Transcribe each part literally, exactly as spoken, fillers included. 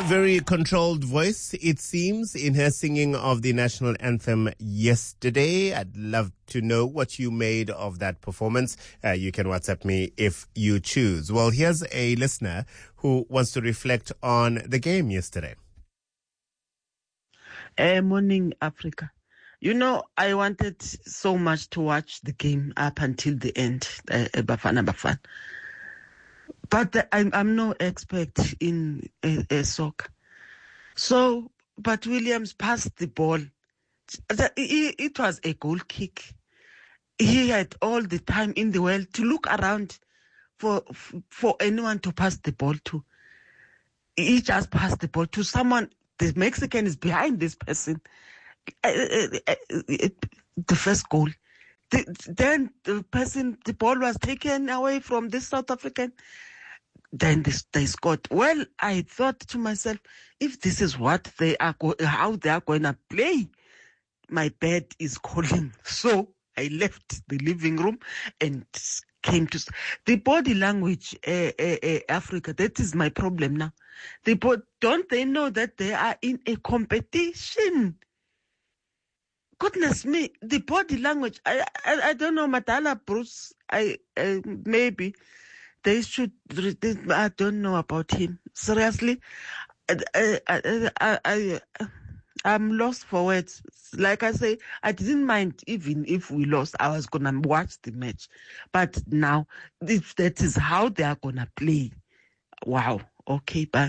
Very controlled voice, it seems, in her singing of the national anthem yesterday. I'd love to know what you made of that performance. Uh, you can WhatsApp me if you choose. Well, here's a listener who wants to reflect on the game yesterday. Uh, morning, Africa. You know, I wanted so much to watch the game up until the end, uh, Bafana Bafana. But uh, I'm, I'm no expert in uh, uh, soccer. So, but Williams passed the ball. The, it, it was a goal kick. He had all the time in the world to look around for for anyone to pass the ball to. He just passed the ball to someone. The Mexican is behind this person. Uh, uh, uh, uh, the first goal. The, then the person, the ball was taken away from this South African. Then they, they scored. Well, I thought to myself, if this is what they are, go- how they are going to play, my bed is calling. So I left the living room and came to the body language. Uh, uh, uh, Africa, that is my problem now. The bo- don't they know that they are in a competition? Goodness me, the body language. I I, I don't know, Matala Bruce. I uh, maybe. They should, I don't know about him. Seriously, I, I, I, I, I'm lost for words. Like I say, I didn't mind even if we lost. I was going to watch the match. But now, if that is how they are going to play, wow. Okay, bye.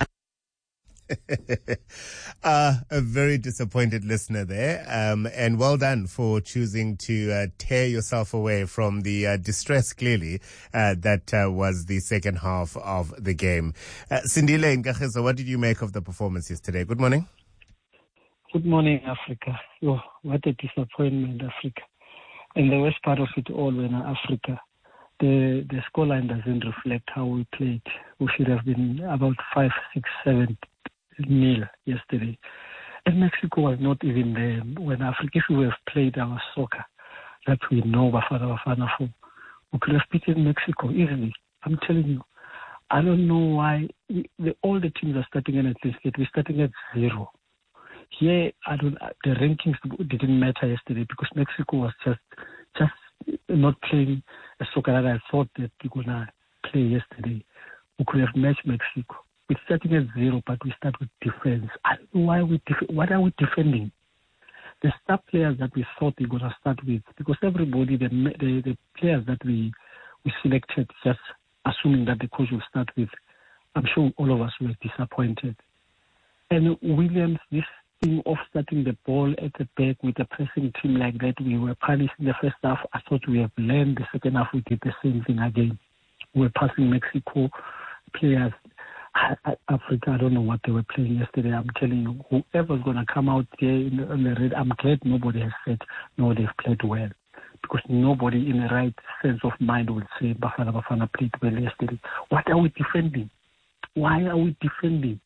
uh, a very disappointed listener there. Um, and well done for choosing to uh, tear yourself away from the uh, distress, clearly, uh, that uh, was the second half of the game. Uh, Sindile Nkagiso, what did you make of the performance yesterday? Good morning. Good morning, Africa. Oh, what a disappointment, Africa. And the worst part of it all, when Africa, the, the scoreline doesn't reflect how we played. We should have been about five, six, seven nil yesterday. And Mexico was not even there. When Africa, if we have played our soccer that we know Bafana Bafana for, we could have beaten Mexico easily. I'm telling you. I don't know why we, the, all the teams are starting at this stage. We're starting at zero. Here, I don't. The rankings didn't matter yesterday because Mexico was just just not playing a soccer that I thought that we could not play yesterday. We could have matched Mexico. We're starting at zero, but we start with defense. I don't know why we def- what are we defending? The star players that we thought we were going to start with, because everybody, the, the the players that we we selected, just assuming that the coach will start with, I'm sure all of us were disappointed. And Williams, this thing of starting the ball at the back with a pressing team like that, we were punished in the first half. I thought we have learned. The second half, we did the same thing again. We were passing Mexico players. Africa, I don't know what they were playing yesterday. I'm telling you, whoever's going to come out there in the, in the red, I'm glad nobody has said, no, they've played well. Because nobody in the right sense of mind would say, Bafana Bafana played well yesterday. What are we defending? Why are we defending?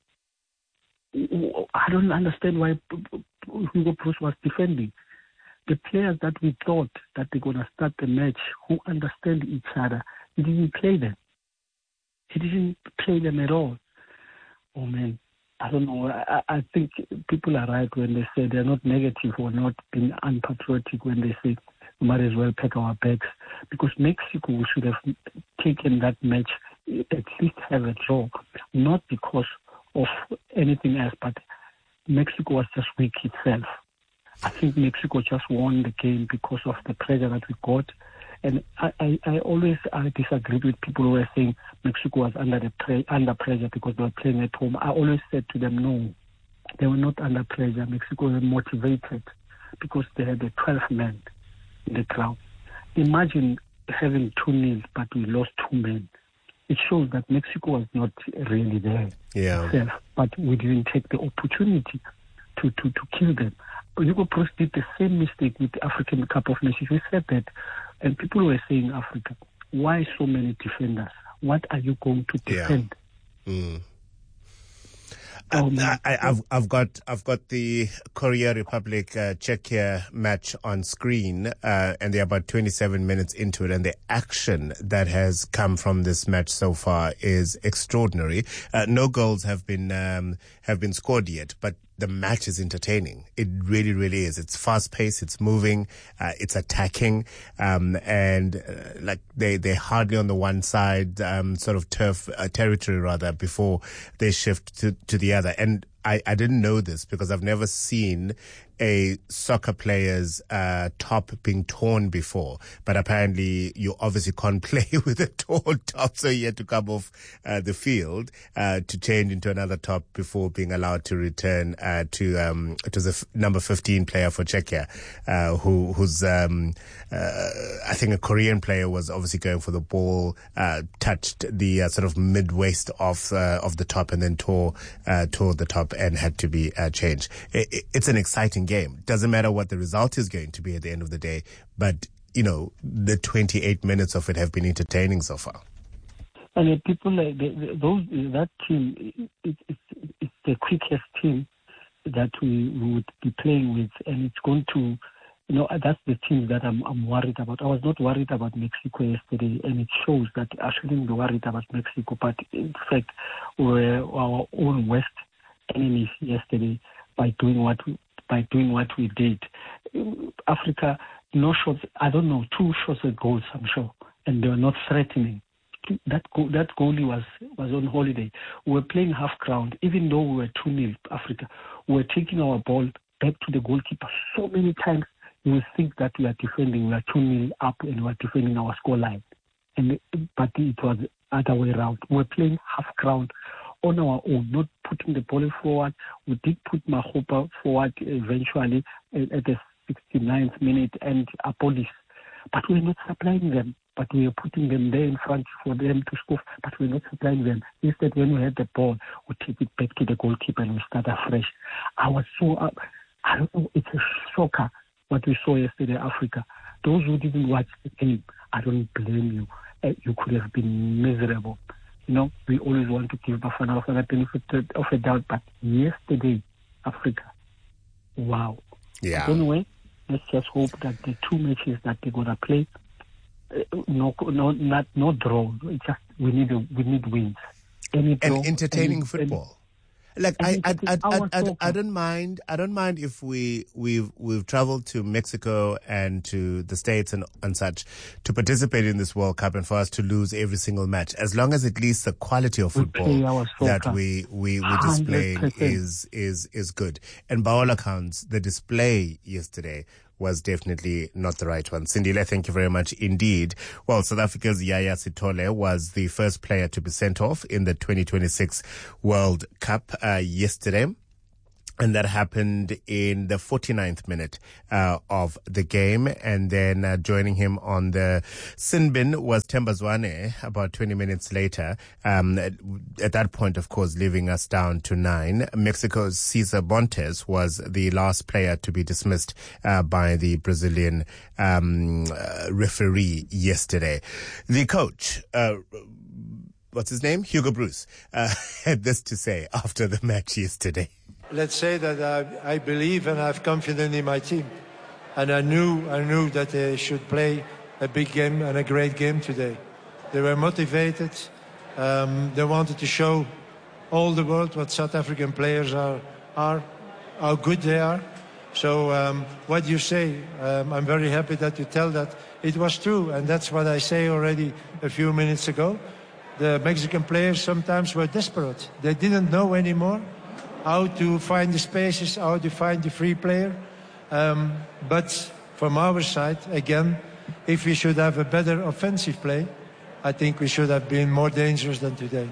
I don't understand why Hugo Bruce was defending. The players that we thought that they're going to start the match, who understand each other, he didn't play them. He didn't play them at all. Oh, man. I don't know. I, I think people are right when they say they're not negative or not being unpatriotic when they say we might as well pack our bags. Because Mexico should have taken that match, at least have a draw. Not because of anything else, but Mexico was just weak itself. I think Mexico just won the game because of the pressure that we got. And I, I, I always I disagree with people who are saying Mexico was under the pre- under pressure because they were playing at home. I always said to them, no, they were not under pressure. Mexico was motivated because they had a twelve men in the crowd. Imagine having two nil, but we lost two men. It shows that Mexico was not really there yeah. itself, but we didn't take the opportunity to, to, to kill them. Hugo Bruce did the same mistake with the African Cup of Nations. We said that, and people were saying, Africa, why so many defenders? What are you going to defend? Yeah. Mm. Oh, I, I, I've I've got I've got the Korea Republic uh, Czechia match on screen, uh, and they're about twenty-seven minutes into it, and the action that has come from this match so far is extraordinary. Uh, no goals have been um, have been scored yet, but the match is entertaining. It really, really is. It's fast paced. It's moving. Uh, it's attacking. Um, and uh, like they, they're hardly on the one side, um, sort of turf, uh, territory rather, before they shift to, to the other. And I, I didn't know this because I've never seen a soccer player's uh, top being torn before, but apparently you obviously can't play with a torn top, so he had to come off uh, the field uh, to change into another top before being allowed to return uh, to um, to the f- number fifteen player for Czechia, uh, who who's um, uh, I think a Korean player was obviously going for the ball, uh, touched the uh, sort of mid waist of uh, of the top and then tore uh, tore the top and had to be uh, changed. It, it, it's an exciting game. Doesn't matter what the result is going to be at the end of the day, but you know the twenty-eight minutes of it have been entertaining so far. And uh, people like the, the, those that team, it, it, it's the quickest team that we, we would be playing with, and it's going to, you know, that's the team that I'm I'm worried about. I was not worried about Mexico yesterday, and it shows that I shouldn't be worried about Mexico, but in fact, we're our own worst enemies yesterday by doing what we, by doing what we did. Africa, no shots, I don't know, two shots at goals, I'm sure, and they were not threatening. That go, that goalie was, was on holiday. We were playing half ground, even though we were two nil Africa. We were taking our ball back to the goalkeeper so many times. You would think that we are defending, we are two nil up and we are defending our scoreline. And but it was the other way around. We were playing half ground on our own, not putting the ball forward. We did put Mahopa forward eventually at the sixty-ninth minute and Apolis. But we're not supplying them. But we are putting them there in front for them to score. But we're not supplying them. Instead, when we had the ball, we take it back to the goalkeeper and we start afresh. I was so, uh, I don't know, it's a shocker what we saw yesterday in Africa. Those who didn't watch the game, I don't blame you. Uh, you could have been miserable. You know, we always want to give Bafana Bafana benefit of a doubt, but yesterday, Africa, wow. Yeah. Anyway, let's just hope that the two matches that they're gonna play, uh, no, no, not no draw. It's just we need a, we need wins. Any draw, and entertaining any, football. Like I, I, I, I, I, I don't mind. I don't mind if we we've we've traveled to Mexico and to the States and and such to participate in this World Cup, and for us to lose every single match, as long as at least the quality of football that we we we display is is is good. And by all accounts, the display yesterday was definitely not the right one. Sindile, thank you very much indeed. Well, South Africa's Yaya Sithole was the first player to be sent off in the twenty twenty-six World Cup uh, yesterday. And that happened in the forty-ninth minute uh, of the game. And then uh, joining him on the sin bin was Themba Zwane about twenty minutes later. Um, at, at that point, of course, leaving us down to nine. Mexico's Cesar Montes was the last player to be dismissed uh, by the Brazilian um, uh, referee yesterday. The coach, uh, what's his name? Hugo Broos, uh, had this to say after the match yesterday. Let's say that I, I believe and I have confidence in my team. And I knew, I knew that they should play a big game and a great game today. They were motivated. Um, they wanted to show all the world what South African players are, are how good they are. So um, what you say, um, I'm very happy that you tell that. It was true, and that's what I say already a few minutes ago. The Mexican players sometimes were desperate. They didn't know anymore how to find the spaces, how to find the free player. Um, but from our side, again, if we should have a better offensive play, I think we should have been more dangerous than today.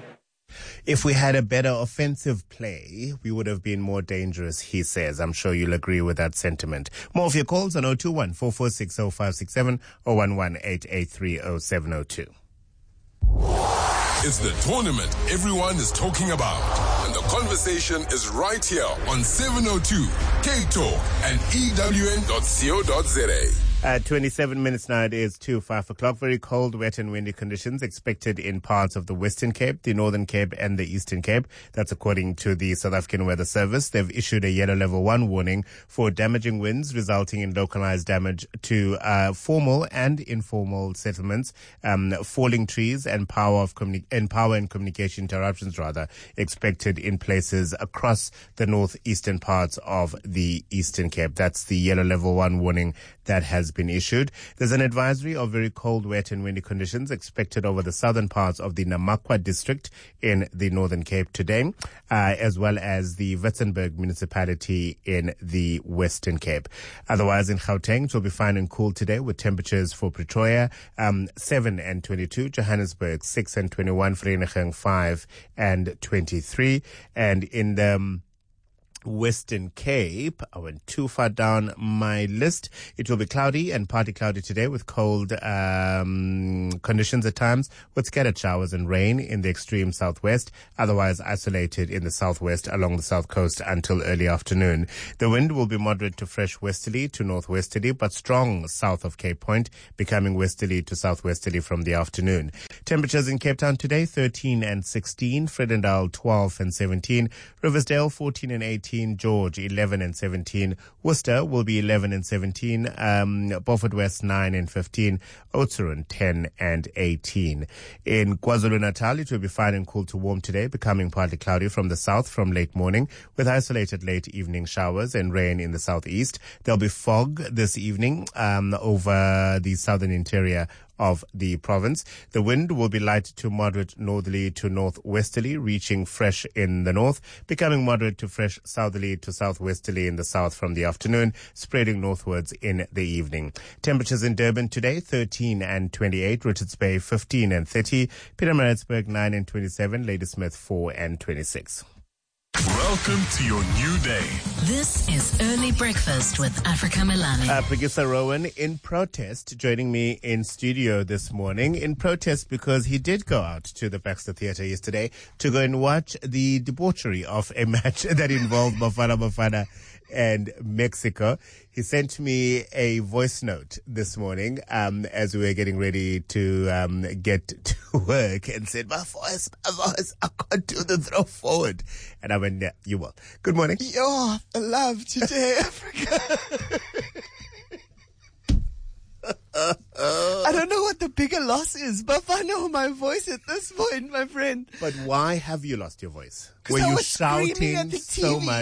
If we had a better offensive play, we would have been more dangerous, he says. I'm sure you'll agree with that sentiment. More of your calls on zero two one, four four six, zero five six seven or one one eight eight three, zero seven zero two. It's the tournament everyone is talking about. And the conversation is right here on seven oh two, K Talk and E W N dot co dot za. Uh, twenty-seven minutes now, it is to five o'clock. Very cold, wet and windy conditions expected in parts of the Western Cape, the Northern Cape and the Eastern Cape. That's according to the South African Weather Service. They've issued a yellow level one warning for damaging winds resulting in localized damage to uh, formal and informal settlements, um, falling trees and power of communi- and power and communication interruptions rather expected in places across the northeastern parts of the Eastern Cape. That's the yellow level one warning that has been issued. There's an advisory of very cold, wet and windy conditions expected over the southern parts of the Namakwa district in the Northern Cape today, uh, as well as the Witzenberg municipality in the Western Cape. Otherwise, in Gauteng, it will be fine and cool today with temperatures for Pretoria, um, seven and twenty-two, Johannesburg, six and twenty-one, Vereeniging, five and twenty-three, and in the um, Western Cape, I went too far down my list. It will be cloudy and partly cloudy today with cold um, conditions at times with scattered showers and rain in the extreme southwest, otherwise isolated in the southwest along the south coast until early afternoon. The wind will be moderate to fresh westerly to northwesterly, but strong south of Cape Point, becoming westerly to southwesterly from the afternoon. Temperatures in Cape Town today, thirteen and sixteen, Fredendal twelve and seventeen, Riversdale fourteen and eighteen, George eleven and seventeen, Worcester will be eleven and seventeen, um, Beaufort West nine and fifteen, Oudtshoorn ten and eighteen. In KwaZulu-Natal, it will be fine and cool to warm today, becoming partly cloudy from the south from late morning with isolated late evening showers and rain in the southeast. There'll be fog this evening um, over the southern interior of the province. The wind will be light to moderate northerly to northwesterly, reaching fresh in the north, becoming moderate to fresh southerly to southwesterly in the south from the afternoon, spreading northwards in the evening. Temperatures in Durban today, thirteen and twenty-eight, Richards Bay fifteen and thirty, Pietermaritzburg nine and twenty-seven, Ladysmith four and twenty-six. Welcome to your new day. This is Early Breakfast with Africa Milani. Uh, producer Rowan in protest, joining me in studio this morning, in protest because he did go out to the Baxter Theatre yesterday to go and watch the debauchery of a match that involved Bafana Bafana and Mexico. He sent me a voice note this morning um, as we were getting ready to um, get to work and said, my voice, my voice, I can't do the throw forward. And I went, yeah, you will. Good morning. Yo, I love today, Africa. I don't know what the bigger loss is, but if I know my voice at this point, my friend. But why have you lost your voice? Were I you was shouting at the so T V. much?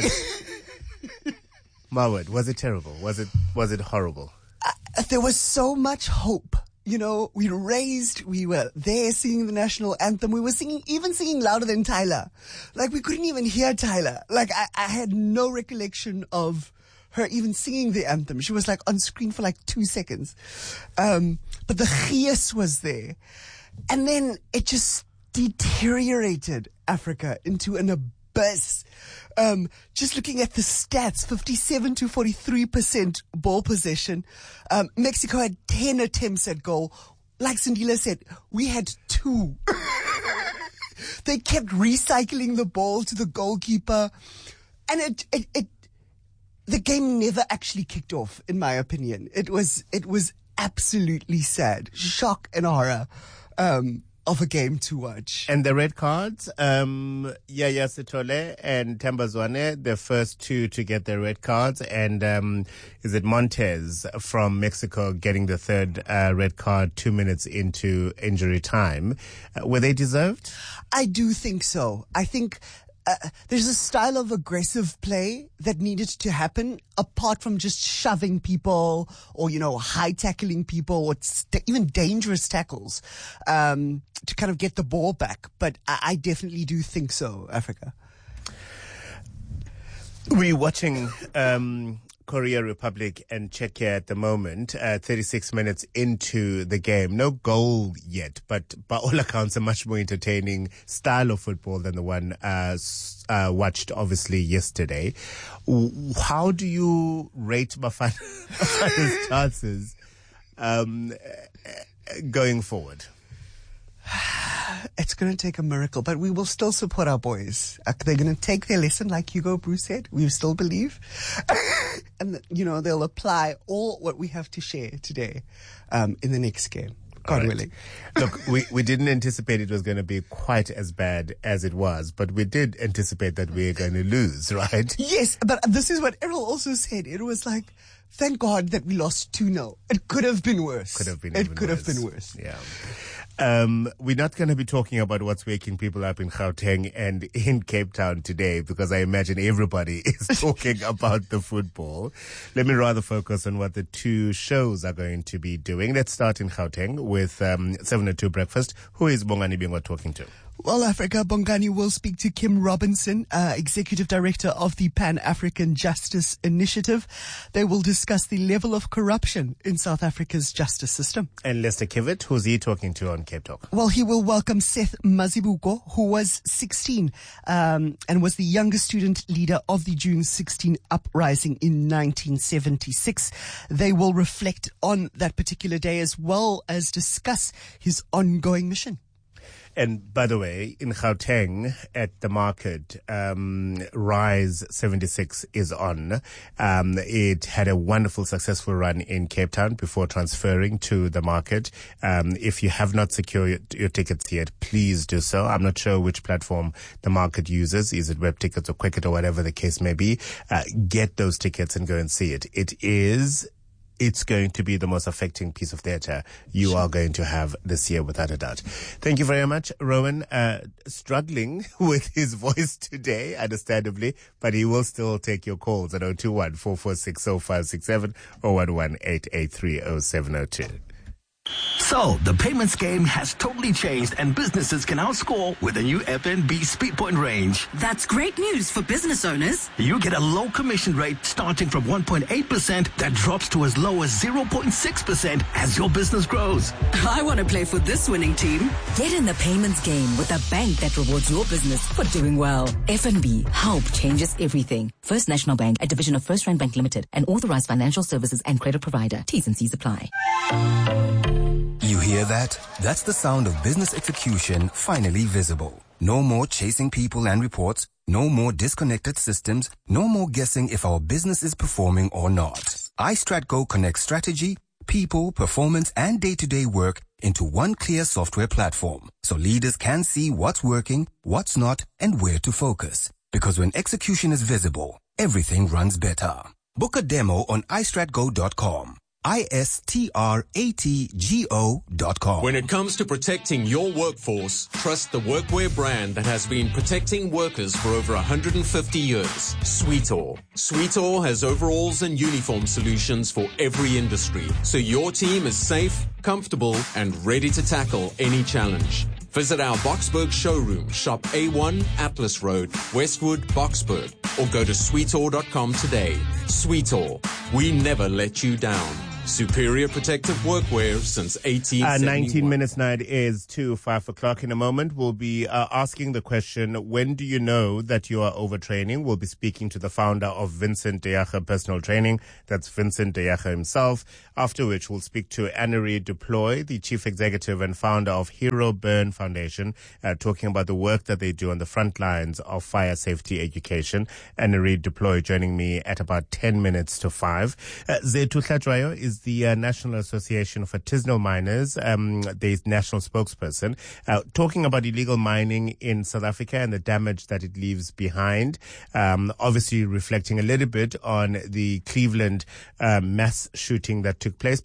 My word, was it terrible? Was it was it horrible? Uh, there was so much hope. You know, we raised, we were there singing the national anthem. We were singing, even singing louder than Tyler. Like, we couldn't even hear Tyler. Like, I, I had no recollection of her even singing the anthem. She was like on screen for like two seconds. Um, but the gees was there. And then it just deteriorated Africa into an abyss. Um, just looking at the stats, fifty-seven to forty-three percent ball possession. Um, Mexico had ten attempts at goal. Like Sandila said, we had two. They kept recycling the ball to the goalkeeper. And it, it, it, the game never actually kicked off, in my opinion. It was, it was absolutely sad. Shock and horror. Um, of a game to watch. And the red cards, um, Yaya Sitole and Themba Zwane, the first two to get their red cards, and um, is it Montez from Mexico getting the third uh, red card two minutes into injury time. Uh, were they deserved? I do think so. I think uh, there's a style of aggressive play that needed to happen apart from just shoving people or, you know, high tackling people or st- even dangerous tackles um, to kind of get the ball back. But I, I definitely do think so, Africa. We're watching um, Korea Republic and Czechia at the moment, uh, thirty-six minutes into the game. No goal yet, but by all accounts, a much more entertaining style of football than the one uh, uh, watched, obviously, yesterday. How do you rate Bafana's chances um, going forward? it's going to take a miracle, but we will still support our boys. Uh, they're going to take their lesson, like Hugo Bruce said. We still believe. And, you know, they'll apply all what we have to share today um, in the next game. God right. willing. Look, we, we didn't anticipate it was going to be quite as bad as it was, but we did anticipate that we were going to lose, right? Yes, but this is what Errol also said. It was like, thank God that we lost two nil. It could have been worse. Could have been It even could worse. have been worse. Yeah. Um, we're not going to be talking about what's waking people up in Gauteng and in Cape Town today, because I imagine everybody is talking about the football. Let me rather focus on what the two shows are going to be doing. Let's start in Gauteng with um, seven oh two Breakfast. Who is Bongani Bingwa talking to? Well, Africa, Bongani will speak to Kim Robinson, uh, Executive Director of the Pan-African Justice Initiative. They will discuss the level of corruption in South Africa's justice system. And Lester Kivitt, who's he talking to on Cape Talk? Well, he will welcome Seth Mazibuko, who was sixteen um, and was the youngest student leader of the June sixteenth uprising in nineteen seventy-six. They will reflect on that particular day as well as discuss his ongoing mission. And by the way, in Gauteng at the market, um, Rise seventy-six is on. Um, it had a wonderful, successful run in Cape Town before transferring to the market. Um, if you have not secured your tickets yet, please do so. I'm not sure which platform the market uses. Is it Web Tickets or Quicket or whatever the case may be? Uh, get those tickets and go and see it. It is It's going to be the most affecting piece of theatre you are going to have this year, without a doubt. Thank you very much, Rowan. Uh, struggling with his voice today, understandably, but he will still take your calls at oh two one, four four six, oh five six seven or one one eight eight three oh seven oh two. So, the payments game has totally changed and businesses can now score with the new F N B Speedpoint range. That's great news for business owners. You get a low commission rate starting from one point eight percent that drops to as low as zero point six percent as your business grows. I want to play for this winning team. Get in the payments game with a bank that rewards your business for doing well. F N B, help changes everything. First National Bank, a division of First Rand Bank Limited, an authorized financial services and credit provider. T's and C's apply. You hear that? That's the sound of business execution finally visible. No more chasing people and reports. No more disconnected systems. No more guessing if our business is performing or not. iStratGo connects strategy, people, performance, and day-to-day work into one clear software platform, so leaders can see what's working, what's not, and where to focus. Because when execution is visible, everything runs better. Book a demo on i strat go dot com. I S T R A T G O dot com. When it comes to protecting your workforce, trust the Workwear brand that has been protecting workers for over one hundred fifty years. Sweetall. Sweetall has overalls and uniform solutions for every industry, so your team is safe, comfortable, and ready to tackle any challenge. Visit our Boksburg showroom, shop A one Atlas Road, Westwood, Boksburg, or go to sweetall dot com today. Sweetall, we never let you down. Superior protective workwear since eighteen seventy-one. Uh, nineteen minutes now, it is to five o'clock. In a moment, we'll be uh, asking the question, when do you know that you are overtraining? We'll be speaking to the founder of Vincent De Jager Personal Training. That's Vincent De Jager himself. After which, we'll speak to Annery Deploy, the chief executive and founder of Hero Burn Foundation, uh, talking about the work that they do on the front lines of fire safety education. Annery Deploy joining me at about ten minutes to five. Uh, Zethu Hlatshwayo is the uh, National Association for Artisanal Miners, um, the national spokesperson, uh, talking about illegal mining in South Africa and the damage that it leaves behind. Um, obviously reflecting a little bit on the Cleveland uh, mass shooting that took place,